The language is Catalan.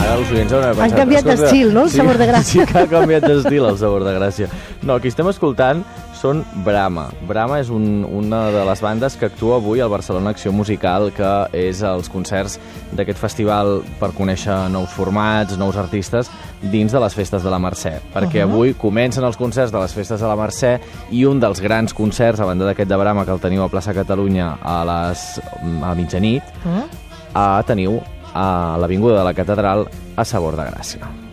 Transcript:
Ara els oients han Han canviat d'estil, no? El Sabor de Gràcia. Sí que ha canviat d'estil, el Sabor de Gràcia. No, qui estem escoltant són Brama. Brama és una de les bandes que actua avui al Barcelona Acció Musical, que és els concerts d'aquest festival per conèixer nous formats, nous artistes, dins de les festes de la Mercè. Perquè avui comencen els concerts de les festes de la Mercè i un dels grans concerts, a banda d'aquest de Brama, que el teniu a Plaça Catalunya a mitjanit, teniu a l'Avinguda de la Catedral a Sabor de Gràcia.